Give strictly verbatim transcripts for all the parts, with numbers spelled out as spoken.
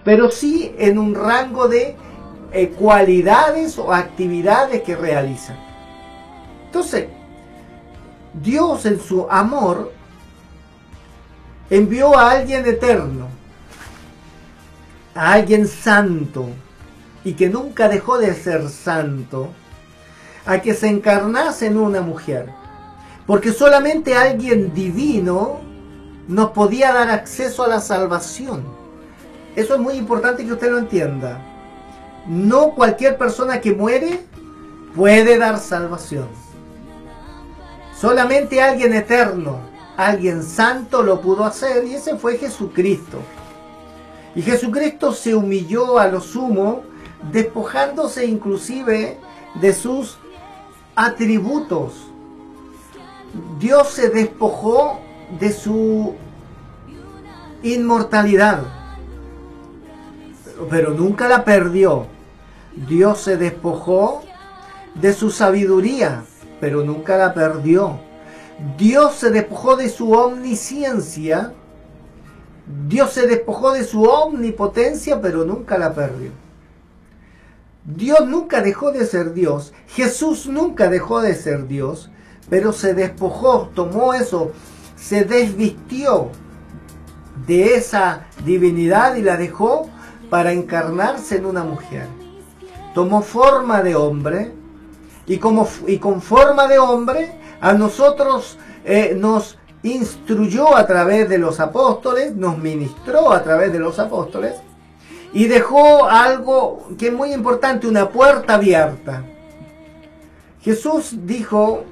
pero sí en un rango de eh, cualidades o actividades que realizan. Entonces, Dios en su amor envió a alguien eterno, a alguien santo, y que nunca dejó de ser santo, a que se encarnase en una mujer. Porque solamente alguien divino nos podía dar acceso a la salvación. Eso es muy importante que usted lo entienda. No cualquier persona que muere puede dar salvación. Solamente alguien eterno, alguien santo lo pudo hacer, y ese fue Jesucristo. Y Jesucristo se humilló a lo sumo, despojándose inclusive de sus atributos. Dios se despojó de su inmortalidad, pero, pero nunca la perdió. Dios se despojó de su sabiduría, pero nunca la perdió. Dios se despojó de su omnisciencia, Dios se despojó de su omnipotencia, pero nunca la perdió. Dios nunca dejó de ser Dios, Jesús nunca dejó de ser Dios, pero se despojó, tomó eso, se desvistió de esa divinidad y la dejó para encarnarse en una mujer. Tomó forma de hombre, y, como, y con forma de hombre a nosotros eh, nos instruyó a través de los apóstoles, nos ministró a través de los apóstoles, y dejó algo que es muy importante, una puerta abierta. Jesús dijo: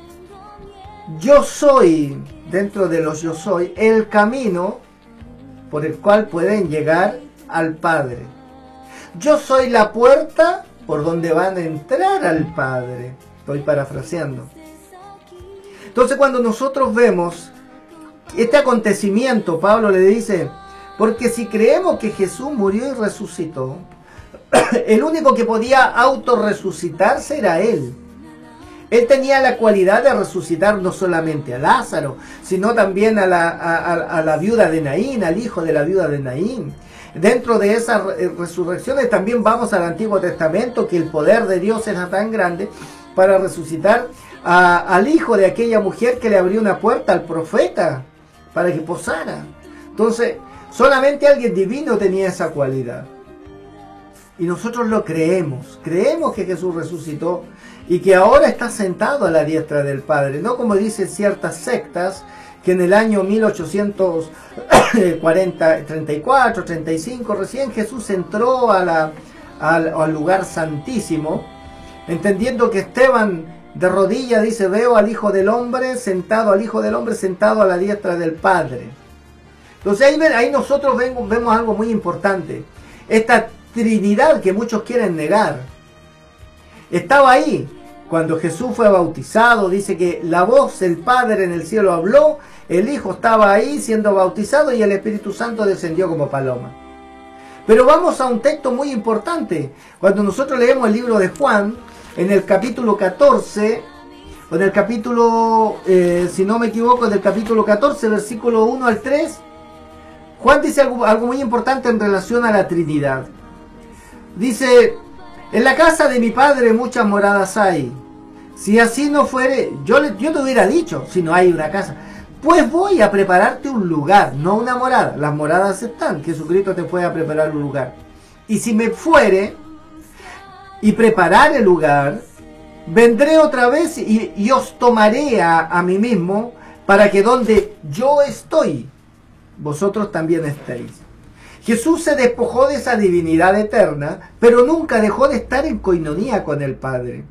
yo soy, dentro de los yo soy, el camino por el cual pueden llegar al Padre. Yo soy la puerta por donde van a entrar al Padre. Estoy parafraseando. Entonces, cuando nosotros vemos este acontecimiento, Pablo le dice: porque si creemos que Jesús murió y resucitó, el único que podía autorresucitarse era Él. Él tenía la cualidad de resucitar no solamente a Lázaro, sino también a la, a, a la viuda de Naín, al hijo de la viuda de Naín. Dentro de esas resurrecciones también vamos al Antiguo Testamento, que el poder de Dios era tan grande para resucitar a, al hijo de aquella mujer que le abrió una puerta al profeta para que posara. Entonces, solamente alguien divino tenía esa cualidad. Y nosotros lo creemos, creemos que Jesús resucitó y que ahora está sentado a la diestra del Padre, no como dicen ciertas sectas, que en el año mil ochocientos treinta y cuatro, treinta y cinco, recién Jesús entró a la, al, al lugar santísimo, entendiendo que Esteban de rodillas dice: veo al Hijo del Hombre sentado, al Hijo del Hombre sentado a la diestra del Padre. Entonces ahí, ahí nosotros vemos, vemos algo muy importante. Esta Trinidad que muchos quieren negar, estaba ahí. Cuando Jesús fue bautizado, dice que la voz del Padre en el cielo habló, el Hijo estaba ahí siendo bautizado y el Espíritu Santo descendió como paloma. Pero vamos a un texto muy importante. Cuando nosotros leemos el libro de Juan, en el capítulo catorce, o en el capítulo, eh, si no me equivoco, del capítulo catorce, versículo uno al tres, Juan dice algo, algo muy importante en relación a la Trinidad. Dice: en la casa de mi Padre muchas moradas hay. Si así no fuere, yo, le, yo te hubiera dicho, si no hay una casa, pues voy a prepararte un lugar, no una morada. Las moradas están, Jesucristo te fue a preparar un lugar. Y si me fuere y preparar el lugar, vendré otra vez y, y os tomaré a, a mí mismo, para que donde yo estoy, vosotros también estéis. Jesús se despojó de esa divinidad eterna, pero nunca dejó de estar en coinonía con el Padre.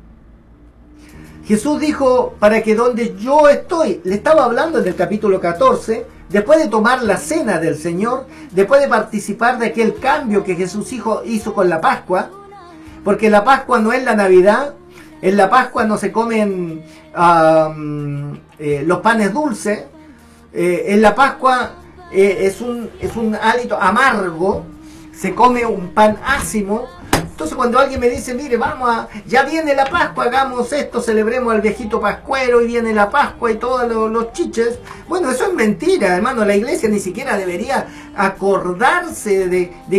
Jesús dijo: para que donde yo estoy, le estaba hablando en el capítulo catorce, después de tomar la cena del Señor, después de participar de aquel cambio que Jesús hizo, hizo con la Pascua, porque la Pascua no es la Navidad, en la Pascua no se comen um, eh, los panes dulces, eh, en la Pascua eh, es, un, es un hálito amargo, se come un pan ácimo. Entonces cuando alguien me dice: mire, vamos a, ya viene la Pascua, hagamos esto, celebremos al viejito pascuero y viene la Pascua y todos los, los chiches, bueno, eso es mentira, hermano. La iglesia ni siquiera debería acordarse de, de